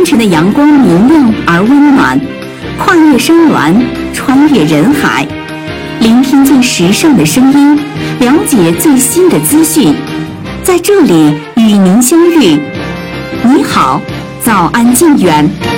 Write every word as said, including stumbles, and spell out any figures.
晨的阳光明亮而温暖，跨越山峦，穿越人海，聆听最时尚的声音，了解最新的资讯，在这里与您相遇。你好，早安静远。